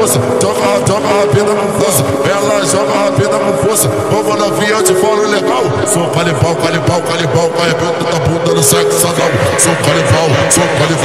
força, joga rápida com força. Ela joga rápida com força. Vamos novinha, eu te falo legal. Sou canibal, arrebento da bunda no sexo anal. Sou canibal,